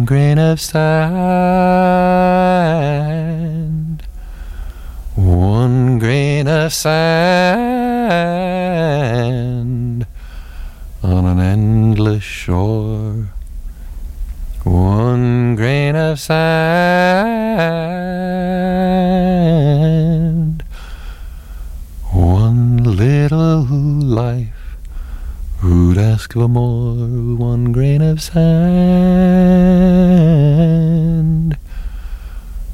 grain of sand, one grain of sand on an endless shore, one grain of sand, one little life. Who'd ask for more? One grain of sand.